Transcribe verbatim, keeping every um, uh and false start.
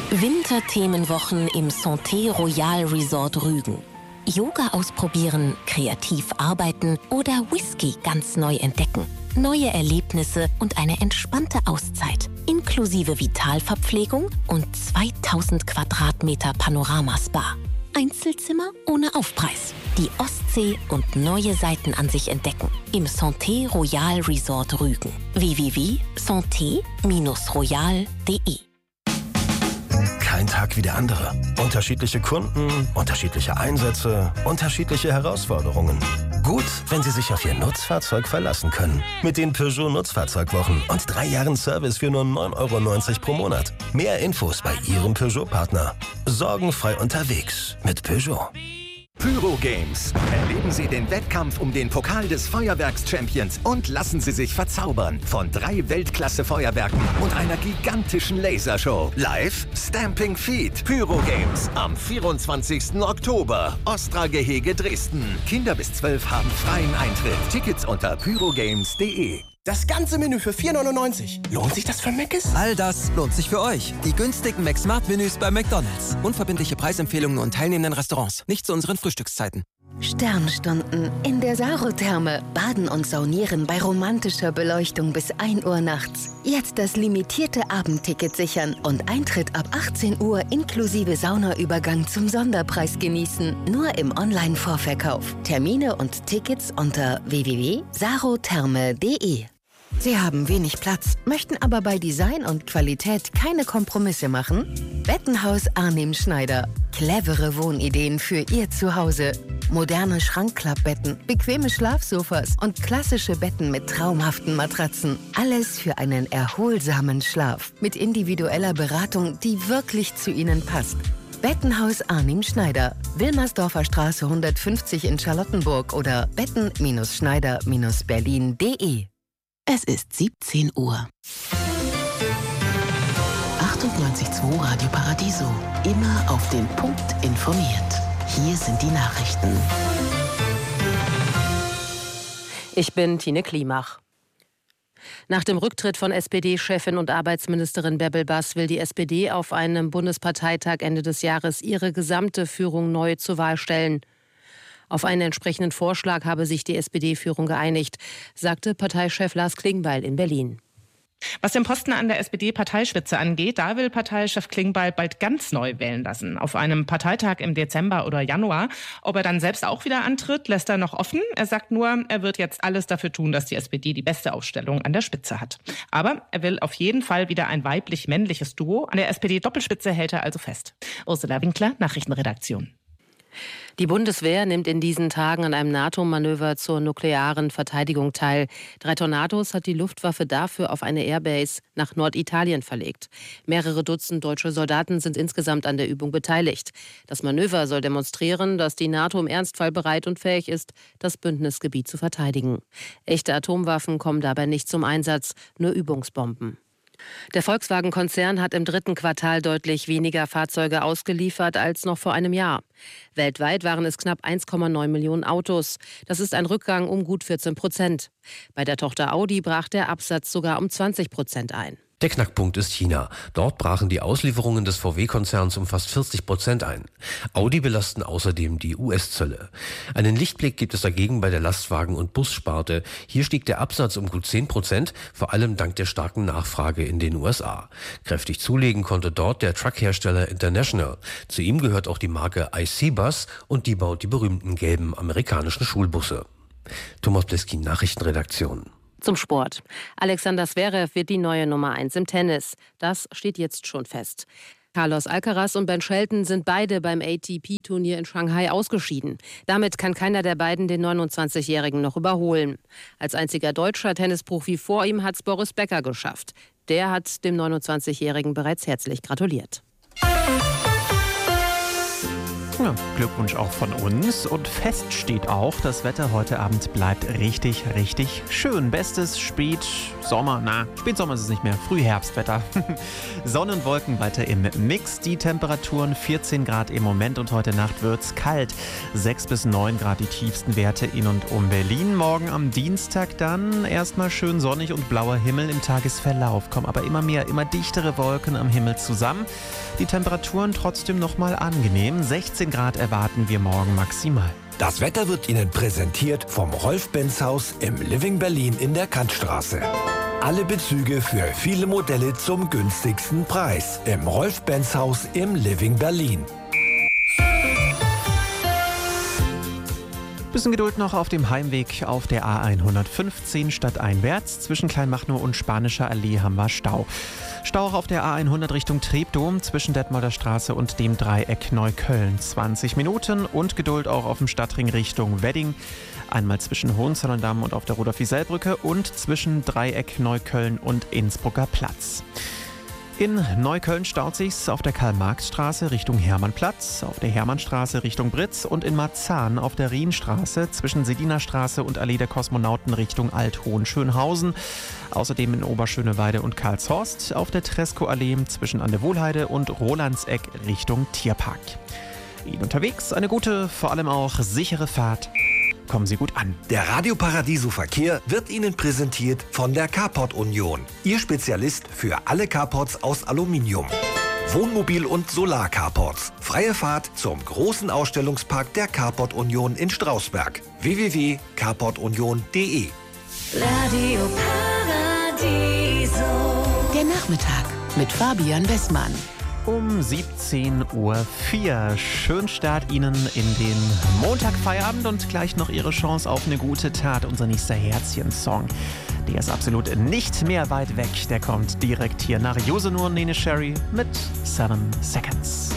Winterthemenwochen im Santé Royal Resort Rügen. Yoga ausprobieren, kreativ arbeiten oder Whisky ganz neu entdecken. Neue Erlebnisse und eine entspannte Auszeit, inklusive Vitalverpflegung und zweitausend Quadratmeter Panoramaspa. Einzelzimmer ohne Aufpreis. Die Ostsee und neue Seitenansicht entdecken. Im Santé Royal Resort Rügen. w w w punkt santé royal punkt de Kein Tag wie der andere. Unterschiedliche Kunden, unterschiedliche Einsätze, unterschiedliche Herausforderungen. Gut, wenn Sie sich auf Ihr Nutzfahrzeug verlassen können. Mit den Peugeot Nutzfahrzeugwochen und drei Jahren Service für nur neun Euro neunzig pro Monat. Mehr Infos bei Ihrem Peugeot-Partner. Sorgenfrei unterwegs mit Peugeot. Pyro Games. Erleben Sie den Wettkampf um den Pokal des Feuerwerks-Champions und lassen Sie sich verzaubern von drei Weltklasse-Feuerwerken und einer gigantischen Lasershow. Live Stamping Feet. Pyro Games am vierundzwanzigsten Oktober. Ostra-Gehege Dresden. Kinder bis zwölf haben freien Eintritt. Tickets unter pyrogames punkt de. Das ganze Menü für vier neunundneunzig. Lohnt sich das für Mc's? All das lohnt sich für euch. Die günstigen McSmart-Menüs bei McDonald's. Unverbindliche Preisempfehlungen und teilnehmenden Restaurants. Nicht zu unseren Frühstückszeiten. Sternstunden in der Sarotherme. Baden und saunieren bei romantischer Beleuchtung bis ein Uhr nachts. Jetzt das limitierte Abendticket sichern und Eintritt ab achtzehn Uhr inklusive Saunaübergang zum Sonderpreis genießen. Nur im Online-Vorverkauf. Termine und Tickets unter w w w punkt sarotherme punkt de. Sie haben wenig Platz, möchten aber bei Design und Qualität keine Kompromisse machen? Bettenhaus Arnim Schneider. Clevere Wohnideen für Ihr Zuhause. Moderne Schrankklappbetten, bequeme Schlafsofas und klassische Betten mit traumhaften Matratzen. Alles für einen erholsamen Schlaf. Mit individueller Beratung, die wirklich zu Ihnen passt. Bettenhaus Arnim Schneider. Wilmersdorfer Straße hundertfünfzig in Charlottenburg oder betten Schneider Berlin punkt de. Es ist siebzehn Uhr. achtundneunzig Komma zwei Radio Paradiso. Immer auf den Punkt informiert. Hier sind die Nachrichten. Ich bin Tine Klimach. Nach dem Rücktritt von S P D-Chefin und Arbeitsministerin Bärbel Bass will die S P D auf einem Bundesparteitag Ende des Jahres ihre gesamte Führung neu zur Wahl stellen. Auf einen entsprechenden Vorschlag habe sich die S P D-Führung geeinigt, sagte Parteichef Lars Klingbeil in Berlin. Was den Posten an der S P D-Parteispitze angeht, da will Parteichef Klingbeil bald ganz neu wählen lassen. Auf einem Parteitag im Dezember oder Januar. Ob er dann selbst auch wieder antritt, lässt er noch offen. Er sagt nur, er wird jetzt alles dafür tun, dass die S P D die beste Aufstellung an der Spitze hat. Aber er will auf jeden Fall wieder ein weiblich-männliches Duo. An der S P D-Doppelspitze hält er also fest. Ursula Winkler, Nachrichtenredaktion. Die Bundeswehr nimmt in diesen Tagen an einem NATO-Manöver zur nuklearen Verteidigung teil. Drei Tornados hat die Luftwaffe dafür auf eine Airbase nach Norditalien verlegt. Mehrere Dutzend deutsche Soldaten sind insgesamt an der Übung beteiligt. Das Manöver soll demonstrieren, dass die NATO im Ernstfall bereit und fähig ist, das Bündnisgebiet zu verteidigen. Echte Atomwaffen kommen dabei nicht zum Einsatz, nur Übungsbomben. Der Volkswagen-Konzern hat im dritten Quartal deutlich weniger Fahrzeuge ausgeliefert als noch vor einem Jahr. Weltweit waren es knapp eins Komma neun Millionen Autos. Das ist ein Rückgang um gut vierzehn Prozent. Bei der Tochter Audi brach der Absatz sogar um zwanzig Prozent ein. Der Knackpunkt ist China. Dort brachen die Auslieferungen des V W-Konzerns um fast vierzig Prozent ein. Audi belasten außerdem die U S-Zölle. Einen Lichtblick gibt es dagegen bei der Lastwagen- und Bussparte. Hier stieg der Absatz um gut zehn Prozent, vor allem dank der starken Nachfrage in den U S A. Kräftig zulegen konnte dort der Truckhersteller International. Zu ihm gehört auch die Marke I C Bus und die baut die berühmten gelben amerikanischen Schulbusse. Thomas Bleskin, Nachrichtenredaktion. Zum Sport. Alexander Zverev wird die neue Nummer eins im Tennis. Das steht jetzt schon fest. Carlos Alcaraz und Ben Shelton sind beide beim A T P-Turnier in Shanghai ausgeschieden. Damit kann keiner der beiden den neunundzwanzigjährigen noch überholen. Als einziger deutscher Tennisprofi vor ihm hat es Boris Becker geschafft. Der hat dem neunundzwanzigjährigen bereits herzlich gratuliert. Ja, Glückwunsch auch von uns. Und fest steht auch, das Wetter heute Abend bleibt richtig, richtig schön. Bestes Spätsommer, na, Spätsommer ist es nicht mehr, Frühherbstwetter. Sonne und Wolken weiter im Mix. Die Temperaturen vierzehn Grad im Moment und heute Nacht wird's kalt. sechs bis neun Grad die tiefsten Werte in und um Berlin. Morgen am Dienstag dann erstmal schön sonnig und blauer Himmel im Tagesverlauf. Kommen aber immer mehr, immer dichtere Wolken am Himmel zusammen. Die Temperaturen trotzdem nochmal angenehm. sechzehn Grad erwarten wir morgen maximal. Das Wetter wird Ihnen präsentiert vom Rolf-Benz-Haus im Living Berlin in der Kantstraße. Alle Bezüge für viele Modelle zum günstigsten Preis im Rolf-Benz-Haus im Living Berlin. Bisschen Geduld noch auf dem Heimweg auf der A hundertfünfzehn stadteinwärts. Zwischen Kleinmachnow und Spanischer Allee haben wir Stau. Stau auch auf der A hundert Richtung Treptow zwischen Detmolder Straße und dem Dreieck Neukölln. zwanzig Minuten und Geduld auch auf dem Stadtring Richtung Wedding. Einmal zwischen Hohenzollern-Damm und auf der Rudolf-Wiesel-Brücke und zwischen Dreieck Neukölln und Innsbrucker Platz. In Neukölln staut sich's auf der Karl-Marx-Straße Richtung Hermannplatz, auf der Hermannstraße Richtung Britz und in Marzahn auf der Rienstraße zwischen Sediner-Straße und Allee der Kosmonauten Richtung Alt-Hohenschönhausen. Außerdem in Oberschöneweide und Karlshorst auf der Tresco-Allee zwischen An der Wohlheide und Rolandseck Richtung Tierpark. Ihnen unterwegs eine gute, vor allem auch sichere Fahrt. Kommen Sie gut an. Der Radio Paradiso Verkehr wird Ihnen präsentiert von der Carport Union. Ihr Spezialist für alle Carports aus Aluminium. Wohnmobil- und Solar-Carports. Freie Fahrt zum großen Ausstellungspark der Carport Union in Strausberg. w w w punkt carport union punkt d e Radio Paradiso. Der Nachmittag mit Fabian Bessmann. Um siebzehn Uhr vier. Schönen Start Ihnen in den Montagfeierabend und gleich noch Ihre Chance auf eine gute Tat. Unser nächster Herzchen-Song. Der ist absolut nicht mehr weit weg. Der kommt direkt hier nach Josenur und Nene Sherry mit Seven Seconds.